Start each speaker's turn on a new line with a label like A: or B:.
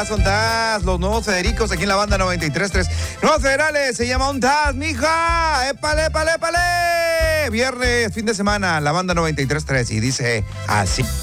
A: Ondas, los nuevos Federicos aquí en la banda 93.3. Nuevos federales, se llama Ondas, mija. ¡Épale, épale, épale! Viernes, fin de semana, la banda 93.3 y dice así.